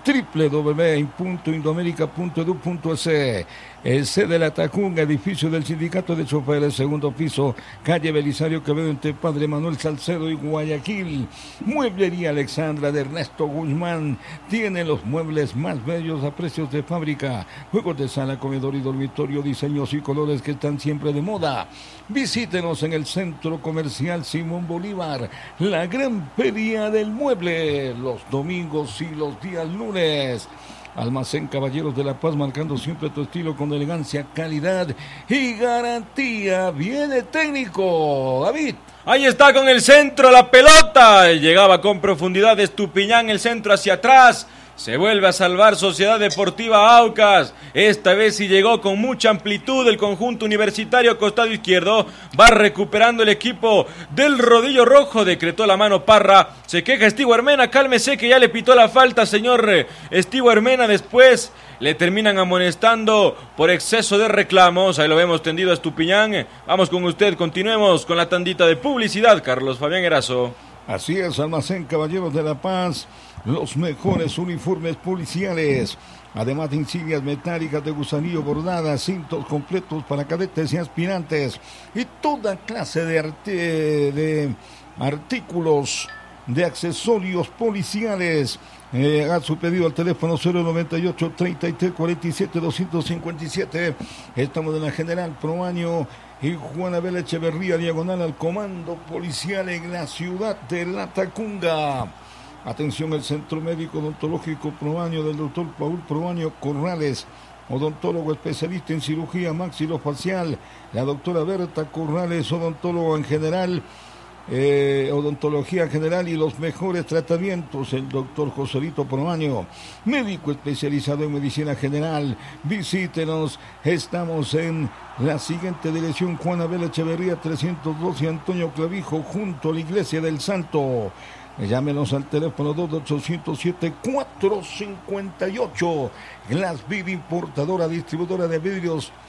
www.indoamerica.edu.es. Sede La Tacunga, edificio del Sindicato de Choferes, segundo piso, calle Belisario Quevedo, entre Padre Manuel Salcedo y Guayaquil. Mueblería Alexandra de Ernesto Guzmán tiene los muebles más bellos a precios de fábrica. Juegos de sala, comedor y dormitorio, diseños y colores que están siempre de moda. Visítenos en el Centro Comercial Simón Bolívar, la gran feria del mueble, los domingos y los días lunes. Almacén Caballeros de la Paz, marcando siempre tu estilo con elegancia, calidad y garantía. Viene Técnico, David. Ahí está con el centro, la pelota. Llegaba con profundidad de Estupiñán, el centro hacia atrás. Se vuelve a salvar Sociedad Deportiva Aucas. Esta vez sí llegó con mucha amplitud el conjunto universitario, costado izquierdo. Va recuperando el equipo del Rodillo Rojo. Decretó la mano Parra. Se queja Estivo Armena. Cálmese que ya le pitó la falta, señor Estivo Armena. Después le terminan amonestando por exceso de reclamos. Ahí lo vemos tendido a Estupiñán. Vamos con usted. Continuemos con la tandita de publicidad. Carlos Fabián Erazo. Así es, Almacén Caballeros de la Paz, los mejores uniformes policiales, además de insignias metálicas de gusanillo bordadas, cintos completos para cadetes y aspirantes, y toda clase de artículos, de accesorios policiales. Haga su pedido al teléfono 098 33 47 257. Estamos en la General Proaño y Juan Abel Echeverría, diagonal al Comando Policial en la ciudad de La Tacunga. Atención, el Centro Médico Odontológico Proaño del doctor Paul Proaño Corrales, odontólogo especialista en cirugía maxilofacial. La doctora Berta Corrales, odontólogo en general, odontología general y los mejores tratamientos. El doctor Joselito Proaño, médico especializado en medicina general. Visítenos, estamos en la siguiente dirección: Juan Abel Echeverría 312, Antonio Clavijo, junto a la Iglesia del Santo. Llámenos al teléfono 22807-458. Glass Vid, importadora, distribuidora de vidrios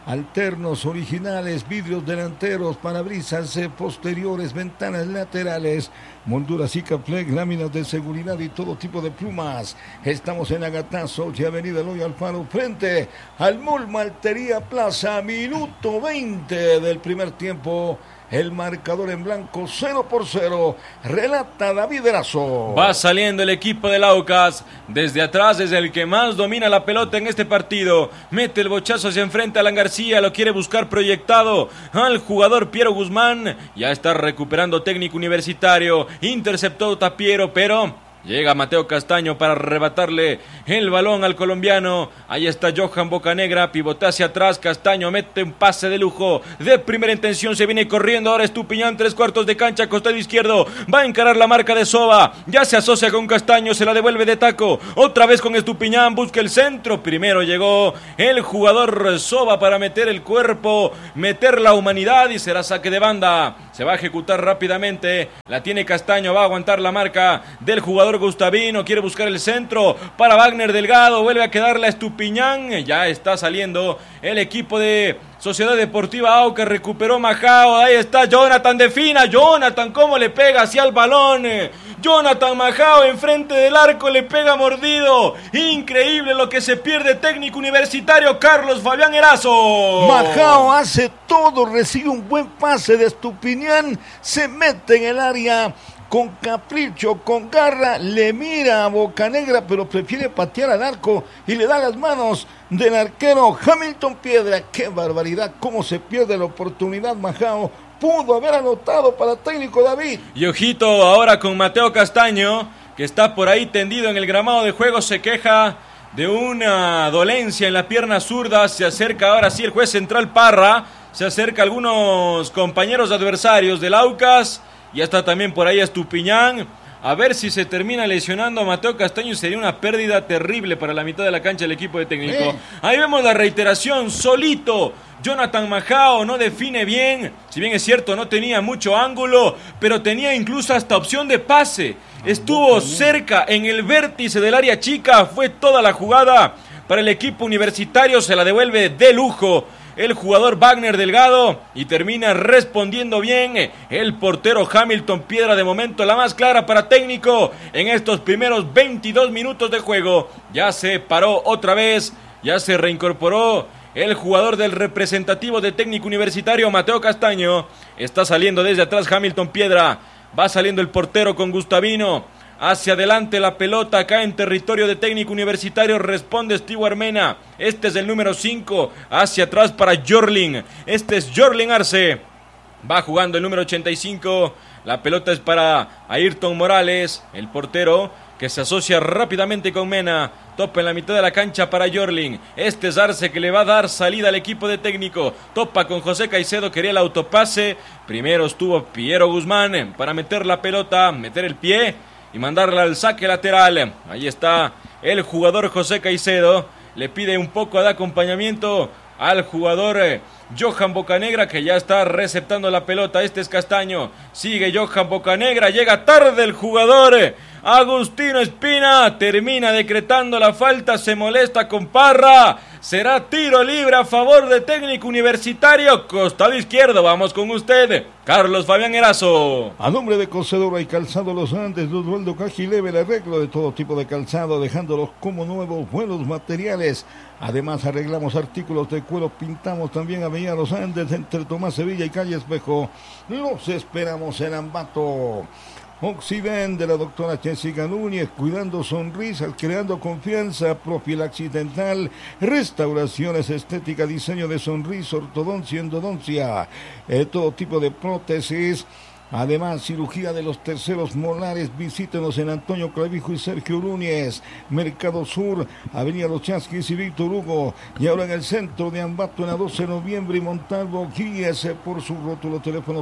alternos originales, vidrios delanteros, parabrisas posteriores, ventanas laterales, molduras Sikaflex, láminas de seguridad y todo tipo de plumas. Estamos en Agatazo y Avenida Eloy Alfaro, frente al Mall Maltería Plaza, minuto 20 del primer tiempo. El marcador en blanco, 0-0. Relata David Erazo. Va saliendo el equipo del Aucas. Desde atrás es el que más domina la pelota en este partido. Mete el bochazo hacia enfrente a Alan García. Lo quiere buscar proyectado al jugador Piero Guzmán. Ya está recuperando Técnico Universitario. Interceptó Tapiero, pero llega Mateo Castaño para arrebatarle el balón al colombiano. Ahí está Johan Bocanegra, pivotea hacia atrás. Castaño mete un pase de lujo de primera intención. Se viene corriendo ahora Estupiñán, 3/4 de cancha, costado izquierdo. Va a encarar la marca de Soba. Ya se asocia con Castaño, se la devuelve de taco. Otra vez con Estupiñán, busca el centro. Primero llegó el jugador Soba para meter el cuerpo, meter la humanidad y será saque de banda. Se va a ejecutar rápidamente. La tiene Castaño, va a aguantar la marca del jugador Gustavino, quiere buscar el centro para Wagner Delgado, vuelve a quedar la Estupiñán, ya está saliendo el equipo de Sociedad Deportiva Aucas, recuperó Majao, ahí está Jonathan de Fina, Jonathan cómo le pega hacia el balón, Jonathan Majao enfrente del arco, le pega mordido, increíble lo que se pierde Técnico Universitario, Carlos Fabián Erazo. Majao hace todo, recibe un buen pase de Estupiñán, se mete en el área con capricho, con garra, le mira a Bocanegra, pero prefiere patear al arco y le da las manos del arquero Hamilton Piedra. ¡Qué barbaridad! ¿Cómo se pierde la oportunidad Majao? Pudo haber anotado para Técnico David. Y ojito ahora con Mateo Castaño, que está por ahí tendido en el gramado de juego, se queja de una dolencia en la pierna zurda. Se acerca ahora sí el juez central Parra, se acerca a algunos compañeros adversarios del Aucas. Ya está también por ahí Estupiñán. A ver si se termina lesionando a Mateo Castaño. Sería una pérdida terrible para la mitad de la cancha del equipo de técnico. Ahí vemos la reiteración. Solito Jonathan Majao no define bien. Si bien es cierto, no tenía mucho ángulo, pero tenía incluso hasta opción de pase. Estuvo cerca en el vértice del área chica. Fue toda la jugada para el equipo universitario. Se la devuelve de lujo el jugador Wagner Delgado y termina respondiendo bien el portero Hamilton Piedra. De momento la más clara para Técnico en estos primeros 22 minutos de juego. Ya se paró otra vez, ya se reincorporó el jugador del representativo de Técnico Universitario, Mateo Castaño. Está saliendo desde atrás Hamilton Piedra, va saliendo el portero con Gustavino. Hacia adelante la pelota acá en territorio de Técnico Universitario, responde Stewart Mena. Este es el número 5, hacia atrás para Jorlin. Este es Jorlin Arce. Va jugando el número 85. La pelota es para Ayrton Morales, el portero, que se asocia rápidamente con Mena. Topa en la mitad de la cancha para Jorlin. Este es Arce que le va a dar salida al equipo de Técnico. Topa con José Caicedo, quería el autopase. Primero estuvo Piero Guzmán para meter la pelota, meter el pie y mandarla al saque lateral. Ahí está el jugador José Caicedo. Le pide un poco de acompañamiento al jugador Johan Bocanegra, que ya está receptando la pelota. Este es Castaño. Sigue Johan Bocanegra. Llega tarde el jugador Agustino Espina. Termina decretando la falta. Se molesta con Parra. Será tiro libre a favor de Técnico Universitario. Costado izquierdo. Vamos con usted, Carlos Fabián Erazo. A nombre de Cocedora y Calzado Los Andes, Osvaldo Cajileve, el arreglo de todo tipo de calzado, dejándolos como nuevos, buenos materiales. Además, arreglamos artículos de cuero, pintamos también Avenida Los Andes, entre Tomás Sevilla y Calle Espejo. Los esperamos en Ambato. Occident de la doctora Jessica Núñez, cuidando sonrisas, creando confianza, profilaxis dental, restauraciones estética, diseño de sonrisa, ortodoncia, endodoncia, todo tipo de prótesis. Además, cirugía de los terceros molares. Visítenos en Antonio Clavijo y Sergio Núñez, Mercado Sur, Avenida Los Chasquis y Víctor Hugo. Y ahora en el centro de Ambato, en la 12 de noviembre y Montalvo. Guíese por su rótulo, teléfono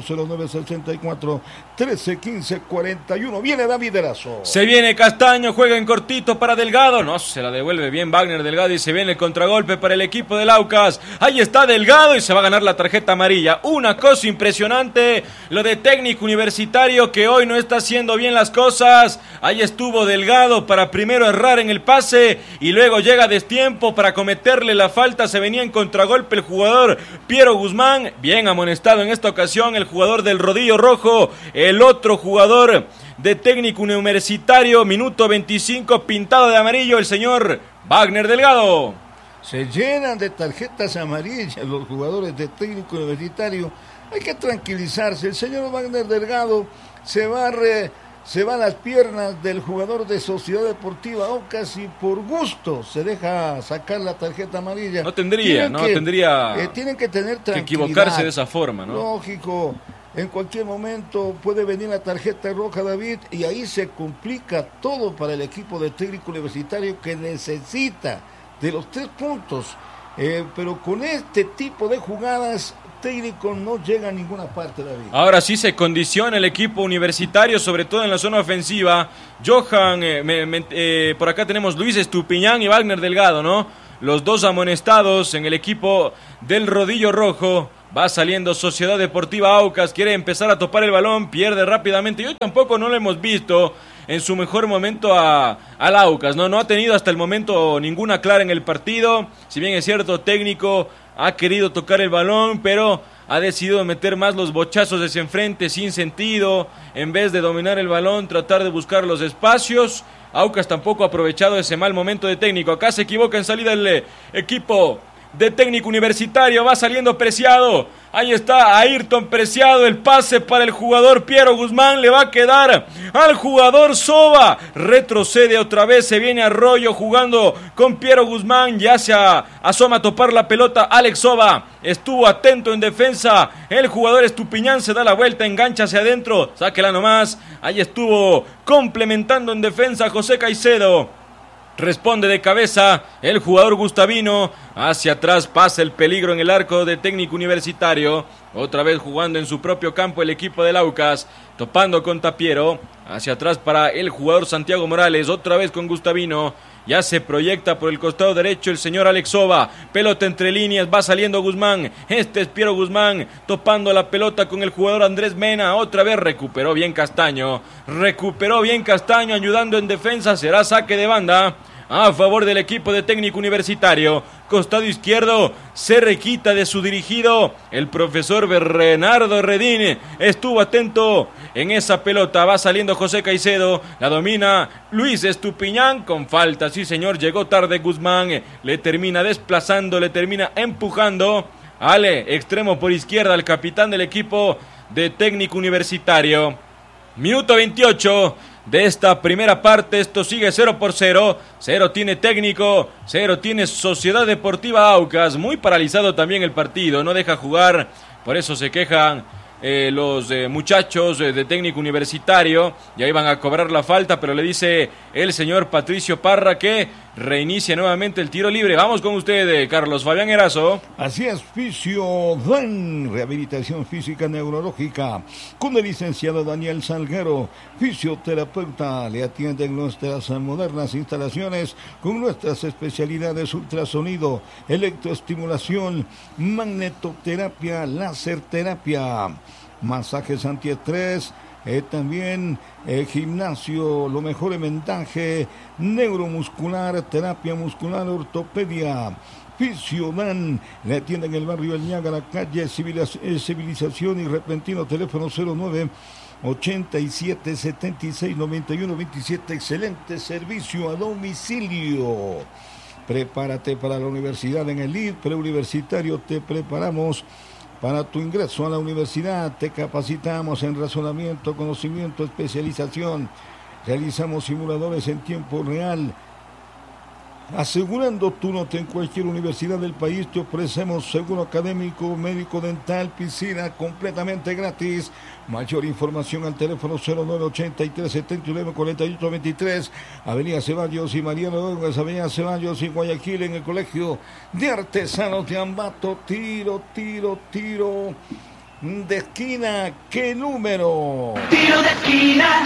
0964-1315-41. Viene David Erazo. Se viene Castaño, juega en cortito para Delgado. No, se la devuelve bien Wagner Delgado y se viene el contragolpe para el equipo del Aucas. Ahí está Delgado y se va a ganar la tarjeta amarilla. Una cosa impresionante, lo de Técnico Técnico Universitario, que hoy no está haciendo bien las cosas. Ahí estuvo Delgado para primero errar en el pase y luego llega a destiempo para cometerle la falta. Se venía en contragolpe el jugador Piero Guzmán, bien amonestado en esta ocasión el jugador del rodillo rojo, el otro jugador de Técnico Universitario, minuto 25, pintado de amarillo el señor Wagner Delgado. Se llenan de tarjetas amarillas los jugadores de Técnico Universitario. Hay que tranquilizarse. El señor Wagner Delgado se va a las piernas del jugador de Sociedad Deportiva Aucas y por gusto se deja sacar la tarjeta amarilla. Tienen que tener tranquilidad. Que equivocarse de esa forma, ¿no? Lógico. En cualquier momento puede venir la tarjeta roja, David, y ahí se complica todo para el equipo de Técnico Universitario, que necesita de los 3 puntos. Pero con este tipo de jugadas, Técnico no llega a ninguna parte, David. Ahora sí se condiciona el equipo universitario, sobre todo en la zona ofensiva. Johan, por acá tenemos Luis Estupiñán y Wagner Delgado, ¿no? Los dos amonestados en el equipo del rodillo rojo. Va saliendo Sociedad Deportiva Aucas, quiere empezar a topar el balón, pierde rápidamente. Y hoy tampoco no lo hemos visto en su mejor momento al Aucas, ¿no? No ha tenido hasta el momento ninguna clara en el partido. Si bien es cierto, Técnico ha querido tocar el balón, pero ha decidido meter más los bochazos hacia enfrente sin sentido. En vez de dominar el balón, tratar de buscar los espacios. Aucas tampoco ha aprovechado ese mal momento de Técnico. Acá se equivoca en salida el equipo de Técnico Universitario, va saliendo Preciado, ahí está Ayrton Preciado, el pase para el jugador Piero Guzmán, le va a quedar al jugador Soba, retrocede otra vez, se viene Arroyo jugando con Piero Guzmán, ya se asoma a topar la pelota Alex Soba, estuvo atento en defensa, el jugador Estupiñán se da la vuelta, engancha hacia adentro, sáquela nomás, ahí estuvo complementando en defensa José Caicedo. Responde de cabeza el jugador Gustavino, hacia atrás pasa el peligro en el arco de Técnico Universitario, otra vez jugando en su propio campo el equipo del Aucas, topando con Tapiero, hacia atrás para el jugador Santiago Morales, otra vez con Gustavino, ya se proyecta por el costado derecho el señor Alex Soba, pelota entre líneas, va saliendo Guzmán, este es Piero Guzmán, topando la pelota con el jugador Andrés Mena, otra vez recuperó bien Castaño, ayudando en defensa, será saque de banda a favor del equipo de Técnico Universitario. Costado izquierdo, se requita de su dirigido, el profesor Bernardo Redín estuvo atento en esa pelota, va saliendo José Caicedo, la domina Luis Estupiñán con falta, sí señor, llegó tarde Guzmán, le termina desplazando, le termina empujando al extremo por izquierda, al capitán del equipo de Técnico Universitario. Minuto 28 de esta primera parte, esto sigue 0-0, 0 tiene Técnico, 0 tiene Sociedad Deportiva Aucas, muy paralizado también el partido, no deja jugar, por eso se quejan los muchachos de Técnico Universitario, ya iban a cobrar la falta, pero le dice el señor Patricio Parra que reinicia nuevamente el tiro libre. Vamos con usted, Carlos Fabián Erazo. Así es, Fisiodan, rehabilitación física neurológica, con el licenciado Daniel Salguero, fisioterapeuta, le atienden nuestras modernas instalaciones con nuestras especialidades: ultrasonido, electroestimulación, magnetoterapia, láserterapia, masajes antiestrés, también gimnasio, lo mejor en vendaje, neuromuscular, terapia muscular, ortopedia. Fisiodan, le atiende en el barrio El Niágara, calle Civilización y Repentino, teléfono 09 87 76 91 27. Excelente servicio a domicilio. Prepárate para la universidad en el ID preuniversitario, te preparamos para tu ingreso a la universidad, te capacitamos en razonamiento, conocimiento, especialización, realizamos simuladores en tiempo real, asegurando tu nota en cualquier universidad del país. Te ofrecemos seguro académico, médico, dental, piscina completamente gratis. Mayor información al teléfono 0983 79 48 23, Avenida Ceballos y Mariano Gómez, Avenida Ceballos y Guayaquil, en el Colegio de Artesanos de Ambato. Tiro de esquina. ¿Qué número? Tiro de esquina.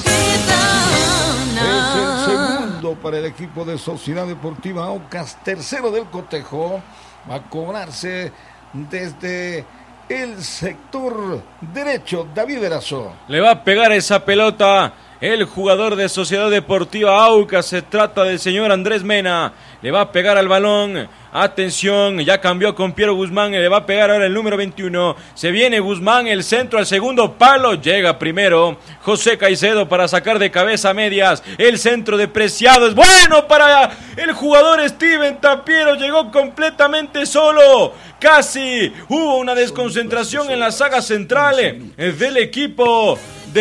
Es el segundo para el equipo de Sociedad Deportiva Aucas, tercero del cotejo. Va a cobrarse desde el sector derecho, David Erazo. Le va a pegar esa pelota el jugador de Sociedad Deportiva Aucas. Se trata del señor Andrés Mena. Le va a pegar al balón. Atención, ya cambió con Piero Guzmán. Le va a pegar ahora el número 21. Se viene Guzmán, el centro al segundo palo. Llega primero José Caicedo para sacar de cabeza a medias. El centro de Preciado es bueno para el jugador Steven Tapiero. Llegó completamente solo. Casi hubo una desconcentración en la saga central del equipo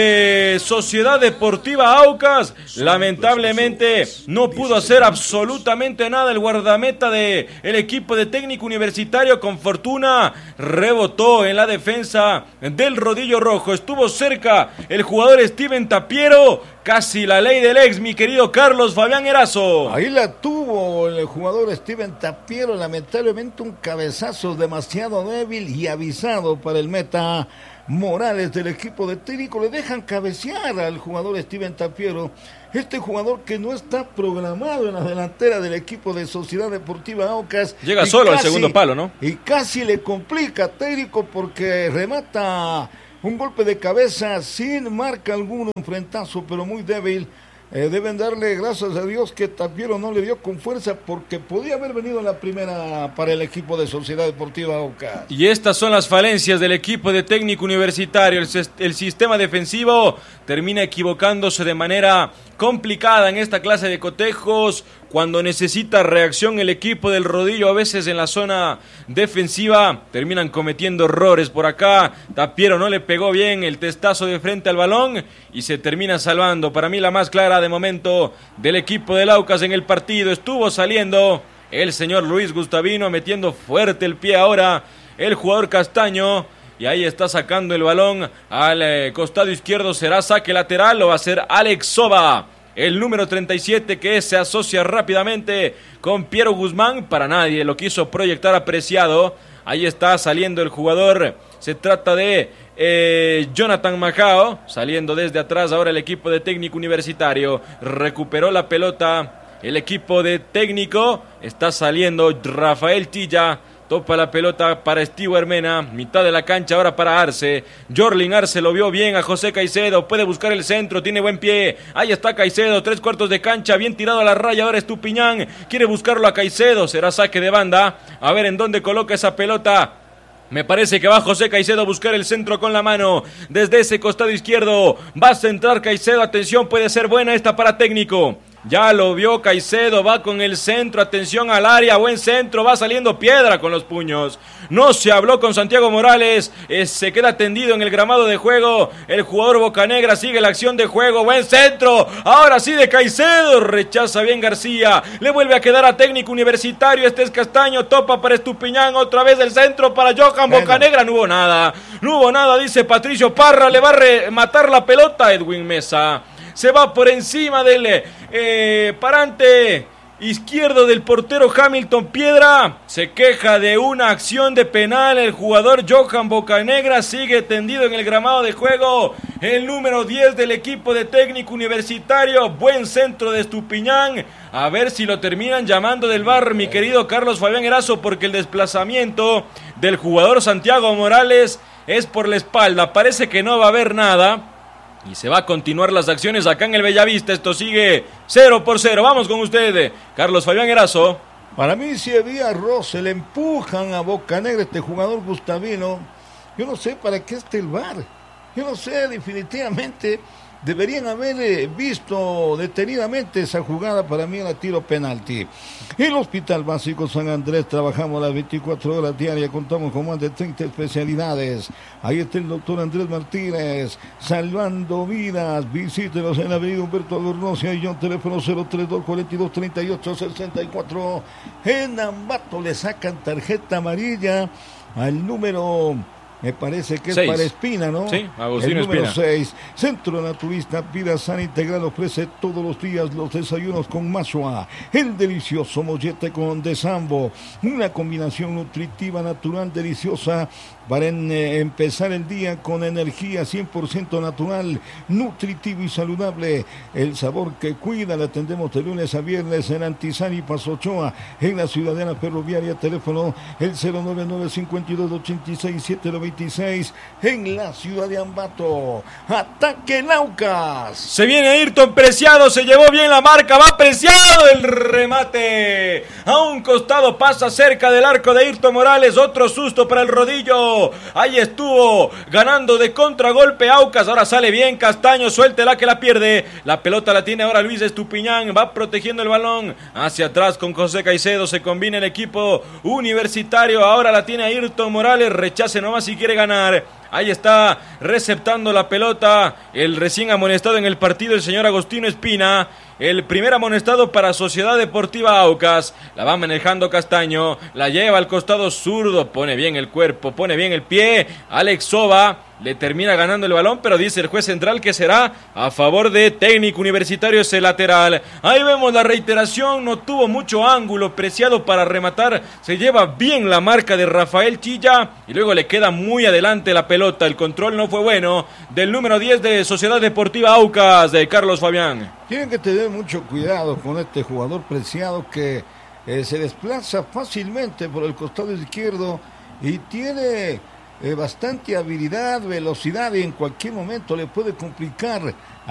de Sociedad Deportiva Aucas. Lamentablemente no pudo hacer absolutamente nada el guardameta de el equipo de Técnico Universitario. Con fortuna rebotó en la defensa del Rodillo Rojo. Estuvo cerca el jugador Steven Tapiero. Casi la ley del ex, mi querido Carlos Fabián Erazo. Ahí la tuvo el jugador Steven Tapiero. Lamentablemente un cabezazo demasiado débil y avisado para el meta Morales del equipo de Técnico. Le dejan cabecear al jugador Steven Tapiero. Este jugador que no está programado en la delantera del equipo de Sociedad Deportiva Aucas. Llega solo al segundo palo, ¿no? Y casi le complica a Técnico porque remata un golpe de cabeza sin marca alguno, un frentazo pero muy débil. Deben darle gracias a Dios que Tapiero no le dio con fuerza porque podía haber venido la primera para el equipo de Sociedad Deportiva Aucas. Y estas son las falencias del equipo de Técnico Universitario. El sistema defensivo termina equivocándose de manera complicada en esta clase de cotejos. Cuando necesita reacción el equipo del Rodillo, a veces en la zona defensiva terminan cometiendo errores. Por acá Tapiero no le pegó bien el testazo de frente al balón y se termina salvando. Para mí la más clara de momento del equipo del Aucas en el partido. Estuvo saliendo el señor Luis Gustavino, metiendo fuerte el pie ahora el jugador Castaño. Y ahí está sacando el balón al costado izquierdo. Será saque lateral, lo va a hacer Alex Soba. El número 37 que se asocia rápidamente con Piero Guzmán. Para nadie lo quiso proyectar apreciado. Ahí está saliendo el jugador. Se trata de Jonathan Macao. Saliendo desde atrás ahora el equipo de Técnico Universitario. Recuperó la pelota el equipo de Técnico. Está saliendo Rafael Tilla. Topa la pelota para Stewart Mena, mitad de la cancha ahora para Arce. Jorlin Arce lo vio bien a José Caicedo, puede buscar el centro, tiene buen pie. Ahí está Caicedo, 3/4 de cancha, bien tirado a la raya. Ahora Estupiñán quiere buscarlo a Caicedo, será saque de banda. A ver en dónde coloca esa pelota. Me parece que va José Caicedo a buscar el centro con la mano. Desde ese costado izquierdo va a centrar Caicedo. Atención, puede ser buena esta para Técnico. Ya lo vio Caicedo, va con el centro, atención al área, buen centro, va saliendo Piedra con los puños. No se habló con Santiago Morales, se queda tendido en el gramado de juego. El jugador Bocanegra sigue la acción de juego, buen centro, ahora sí de Caicedo, rechaza bien García, le vuelve a quedar a Técnico Universitario, este es Castaño, topa para Estupiñán, otra vez el centro para Johan Bocanegra, no hubo nada, dice Patricio Parra, le va a rematar la pelota Edwin Mesa. Se va por encima del parante izquierdo del portero Hamilton Piedra. Se queja de una acción de penal. El jugador Johan Bocanegra sigue tendido en el gramado de juego. El número 10 del equipo de Técnico Universitario. Buen centro de Estupiñán. A ver si lo terminan llamando del VAR, mi querido Carlos Fabián Erazo, porque el desplazamiento del jugador Santiago Morales es por la espalda. Parece que no va a haber nada. Y se va a continuar las acciones acá en el Bellavista. Esto sigue 0-0. Vamos con usted, Carlos Fabián Erazo. Para mí si había roce, le empujan a Bocanegra este jugador Gustavino. Yo no sé para qué está el VAR. Yo no sé, definitivamente deberían haber visto detenidamente esa jugada. Para mí era tiro penalti. El Hospital Básico San Andrés, trabajamos las 24 horas diarias, contamos con más de 30 especialidades. Ahí está el doctor Andrés Martínez, salvando vidas. Visítenos en la avenida Humberto Albornoz y John, teléfono 032-42-38-64. En Ambato le sacan tarjeta amarilla al número... Me parece que 6. Es para Espina, ¿no? Sí, Agustín el número Espina. 6. Centro Naturista Vida Sana Integral ofrece todos los días los desayunos con Mashua. El delicioso mollete con desambo. Una combinación nutritiva, natural, deliciosa para empezar el día con energía 100% natural, nutritivo y saludable. El sabor que cuida. Le atendemos de lunes a viernes en Antizán y Paso Ochoa. En la Ciudadela Ferroviaria, teléfono el 099-5286-790. 26 en la ciudad de Ambato. Ataque el Aucas. Se viene Ayrton Preciado, se llevó bien la marca, va Preciado, el remate. A un costado pasa cerca del arco de Ayrton Morales, otro susto para el rodillo. Ahí estuvo ganando de contragolpe Aucas, ahora sale bien Castaño, suéltela que la pierde. La pelota la tiene ahora Luis Estupiñán, va protegiendo el balón. Hacia atrás con José Caicedo, se combina el equipo universitario. Ahora la tiene Ayrton Morales, rechace nomás si quiere ganar. Ahí está receptando la pelota el recién amonestado en el partido, el señor Agostino Espina. El primer amonestado para Sociedad Deportiva Aucas. La va manejando Castaño, la lleva al costado zurdo, pone bien el cuerpo, pone bien el pie. Alex Soba le termina ganando el balón, pero dice el juez central que será a favor de Técnico Universitario ese lateral. Ahí vemos la reiteración, no tuvo mucho ángulo, Preciado para rematar, se lleva bien la marca de Rafael Chilla y luego le queda muy adelante la pelota. El control no fue bueno del número 10 de Sociedad Deportiva Aucas, de Carlos Fabián. Tienen que tener mucho cuidado con este jugador Preciado que se desplaza fácilmente por el costado izquierdo y tiene bastante habilidad, velocidad y en cualquier momento le puede complicar